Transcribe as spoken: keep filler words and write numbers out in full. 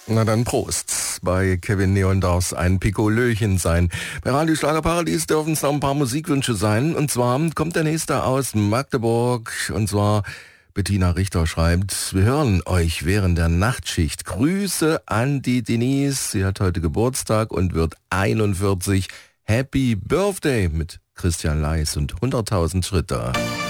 Na dann Prost. Bei Kevin Neon darf es ein Pikolöchen sein. Bei Radio Schlagerparadies dürfen es noch ein paar Musikwünsche sein. Und zwar kommt der nächste aus Magdeburg. Und zwar Bettina Richter schreibt, wir hören euch während der Nachtschicht. Grüße an die Denise. Sie hat heute Geburtstag und wird einundvierzig. Happy Birthday mit Christian Leis und hunderttausend Schritte.